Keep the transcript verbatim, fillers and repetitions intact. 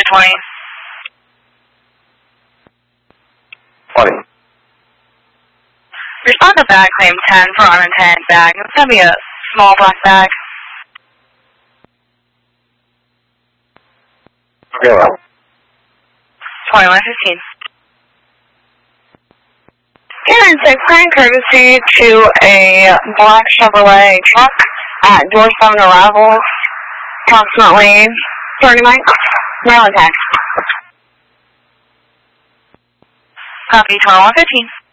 twenty. twenty. Respond to bag claim ten for unintended bag. It's going to be a small black bag. Okay, well. twenty-one fifteen. Karen six, kind courtesy to a black Chevrolet truck at door seven arrival, approximately thirty-nine, Maryland tax. Copy, twenty-one fifteen.